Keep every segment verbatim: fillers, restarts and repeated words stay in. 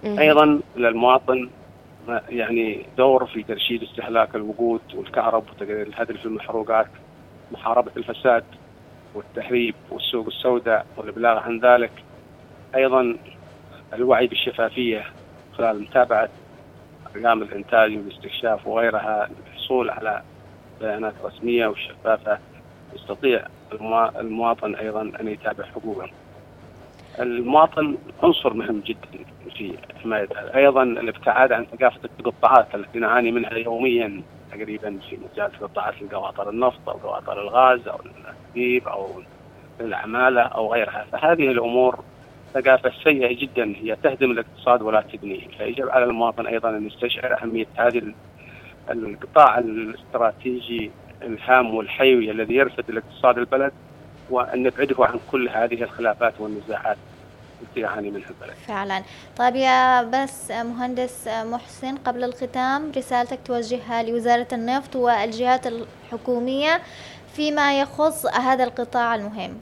أيضا للمواطن يعني دور في ترشيد استهلاك الوقود والكهرب وتقليل الهدر في المحروقات، محاربة الفساد والتهريب والسوق السوداء والإبلاغ عن ذلك. أيضا الوعي بالشفافية خلال متابعة أرقام الإنتاج والاستكشاف وغيرها للحصول على بيانات رسمية وشفافة يستطيع المواطن أيضا أن يتابع حقوقه. المواطن عنصر مهم جدا في حماية. أيضا الابتعاد عن ثقافة التقطعات التي نعاني منها يوميا تقريبا في مجال تقطعات قواطر النفط أو قواطر الغاز أو الأنابيب أو العمالة أو غيرها. فهذه الأمور ثقافة سيئة جدا، هي تهدم الاقتصاد ولا تبنيه. فيجب على المواطن أيضا أن يستشعر أهمية هذه القطاع الاستراتيجي الهام والحيوي الذي يرفد الاقتصاد البلد، وأن نبعده عن كل هذه الخلافات والنزاعات التي يعاني منها البلد. فعلا. طيب يا بس مهندس محسن، قبل الختام رسالتك توجهها لوزارة النفط والجهات الحكومية فيما يخص هذا القطاع المهم.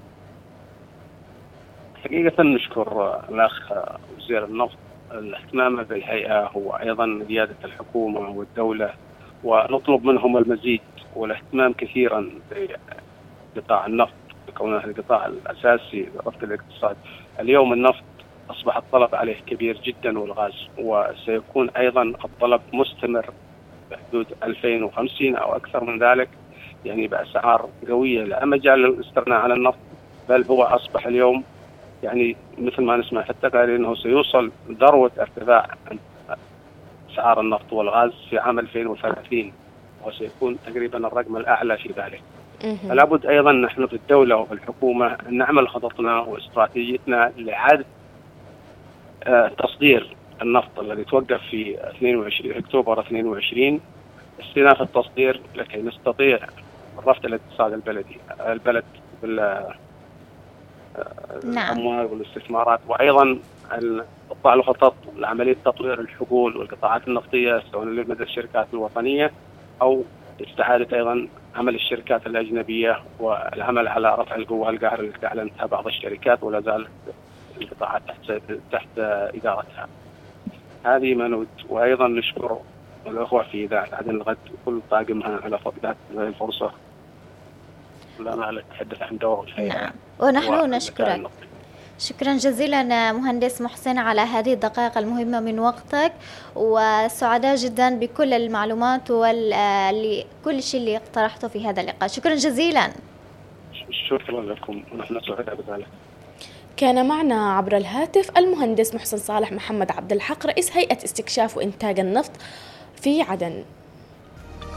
حقيقة نشكر الأخ وزير النفط الاهتمام بالهيئة، هو أيضا قيادة الحكومة والدولة، ونطلب منهم المزيد والاهتمام كثيرا بقطاع النفط كونه القطاع الأساسي لرفع الاقتصاد. اليوم النفط أصبح الطلب عليه كبير جدا والغاز، وسيكون أيضا الطلب مستمر بحدود ألفين وخمسين أو أكثر من ذلك، يعني بأسعار قوية. لا مجال للاستغناء عن النفط، بل هو أصبح اليوم يعني مثل ما نسمع في التقارير أنه سيوصل ذروة ارتفاع أسعار النفط والغاز في عام ألفين وثلاثين، وسيكون تقريبا الرقم الأعلى في ذلك. فلا بد أيضا نحن في الدولة وفي الحكومة أن نعمل خططنا واستراتيجيتنا لإعادة تصدير النفط الذي توقف في اثنين وعشرين أكتوبر اثنين وعشرين، استئناف التصدير لكي نستطيع رفع الاقتصاد البلدي البلد بالأموال نعم. والاستثمارات. وأيضا وضع الخطط لعملية تطوير الحقول والقطاعات النفطية سواء لمدى الشركات الوطنية أو استعادة أيضا عمل الشركات الأجنبية والعمل على رفع القوة القاهرة التي أعلنتها بعض الشركات ولا زالت القطاعات تحت تحت إدارتها. هذه ما نود. وأيضا نشكر الأخوة في إذاعة عدن الغد وكل طاقمها على فقدات هذه الفرصة لنا نتحدث عن دور الهيئة. نعم. ونحن نشكرك شكرا جزيلا مهندس محسن على هذه الدقائق المهمة من وقتك، وسعداء جدا بكل المعلومات وكل شيء اللي اقترحته في هذا اللقاء. شكرا جزيلا. شكرا لكم ونحن سعداء بذلك. كان معنا عبر الهاتف المهندس محسن صالح محمد عبد الحق، رئيس هيئة استكشاف وإنتاج النفط في عدن.